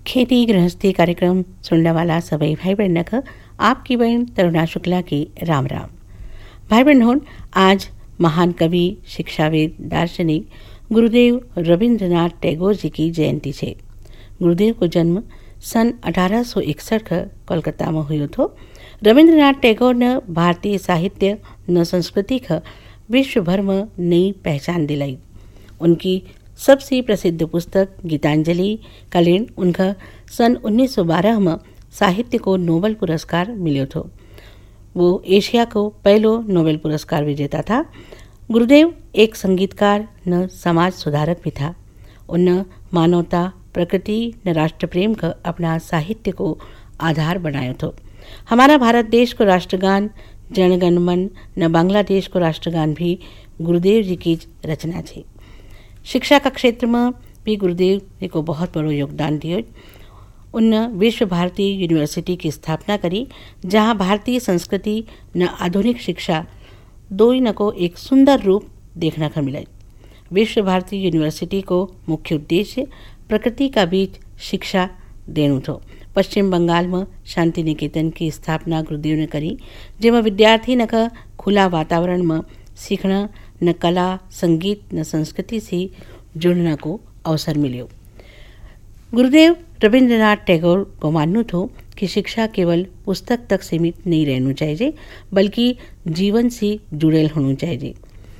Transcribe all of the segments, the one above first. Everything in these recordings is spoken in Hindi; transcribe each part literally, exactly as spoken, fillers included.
खेती गृहस्थी कार्यक्रम सुनने वाला सभी भाई बहन का आपकी बहन तरुणा शुक्ला की राम राम। भाई बहन, आज महान कवि, शिक्षाविद, दार्शनिक गुरुदेव रविंद्रनाथ टैगोर जी की जयंती है। गुरुदेव को जन्म सन अठारह सौ इकसठ का कोलकाता में हुयो थो। रविंद्रनाथ टैगोर ने भारतीय साहित्य न संस्कृति का विश्व भर में नई पहचान दिलाई। उनकी सबसे प्रसिद्ध पुस्तक गीतांजलि कालीन उनका सन उन्नीस सौ बारह में साहित्य को नोबेल पुरस्कार मिलो थो। वो एशिया को पहलो नोबेल पुरस्कार विजेता था। गुरुदेव एक संगीतकार न समाज सुधारक भी था। उन्होंने मानवता, प्रकृति न राष्ट्र प्रेम का अपना साहित्य को आधार बनायो थो। हमारा भारत देश को राष्ट्रगान जन गण मन न बांग्लादेश को राष्ट्रगान भी गुरुदेव जी की रचना थी। शिक्षा का क्षेत्र में भी गुरुदेव जी को बहुत बड़ो योगदान दियो। उन्होंने विश्व भारती यूनिवर्सिटी की स्थापना करी, जहां भारतीय संस्कृति न आधुनिक शिक्षा दो न को एक सुंदर रूप देखने को मिला। विश्व भारती यूनिवर्सिटी को मुख्य उद्देश्य प्रकृति का बीच शिक्षा देनु थो। पश्चिम बंगाल में शांति निकेतन की स्थापना गुरुदेव ने करी, जेमा विद्यार्थी न का खुला वातावरण में सीखना न कला, संगीत न संस्कृति से जुड़ने को अवसर मिलो। गुरुदेव रविंद्रनाथ टैगोर को मानना था कि शिक्षा केवल पुस्तक तक सीमित नहीं रहना चाहिए, बल्कि जीवन से जुड़ेल होना चाहिए।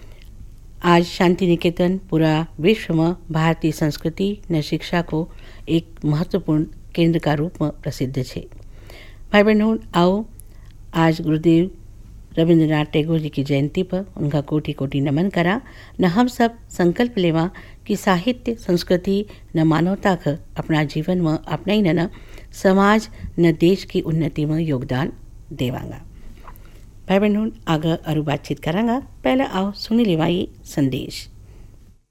आज शांति निकेतन पूरा विश्व में भारतीय संस्कृति न शिक्षा को एक महत्वपूर्ण केंद्र का रूप में प्रसिद्ध है। भाई बहनों, आओ आज गुरुदेव रविंद्रनाथ टैगोर जी की जयंती पर उनका कोटि कोटि नमन करा। न हम सब संकल्प लेवा कि साहित्य, संस्कृति न मानवता का अपना जीवन में अपना ही न समाज न देश की उन्नति में योगदान देवांगा। भाई बहनों, आगे अरु बातचीत करांगा। पहले आओ सुनी लेवा ये संदेश।